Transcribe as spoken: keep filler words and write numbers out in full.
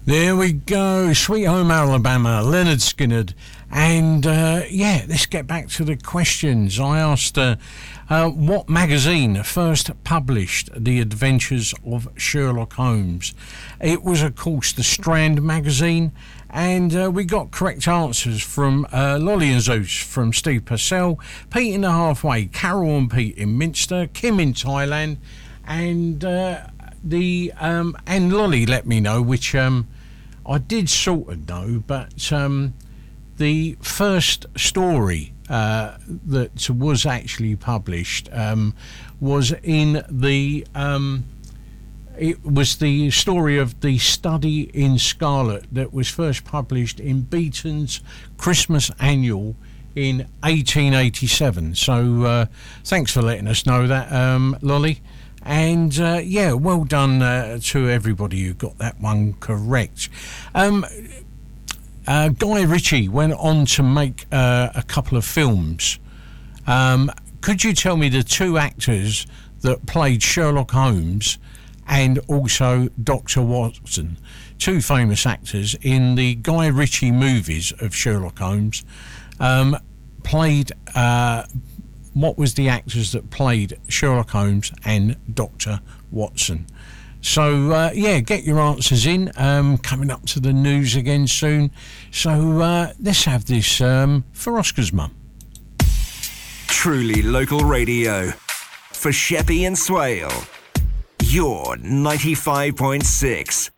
There we go, Sweet Home Alabama, Leonard Skinner. And uh, yeah, let's get back to the questions. I asked uh, uh, what magazine first published The Adventures of Sherlock Holmes. It was, of course, the Strand magazine. And uh, we got correct answers from uh, Lolly and Zeus from Steve Purcell, Pete in the Halfway, Carol and Pete in Minster, Kim in Thailand, and uh, the um, and Lolly let me know, which um, I did sort of know, but um, the first story uh, that was actually published um, was in the. Um, It was the story of The Study in Scarlet that was first published in Beaton's Christmas Annual in eighteen eighty-seven. So uh, thanks for letting us know that, um, Lolly. And uh, yeah, well done uh, to everybody who got that one correct. Um, uh, Guy Ritchie went on to make uh, a couple of films. Um, could you tell me the two actors that played Sherlock Holmes and also Doctor Watson, two famous actors in the Guy Ritchie movies of Sherlock Holmes, um, played, uh, what was the actors that played Sherlock Holmes and Doctor Watson? So, uh, yeah, get your answers in, um, coming up to the news again soon. So, uh, let's have this um, for Oscar's mum. Truly local radio for Sheppey and Swale. Your ninety-five point six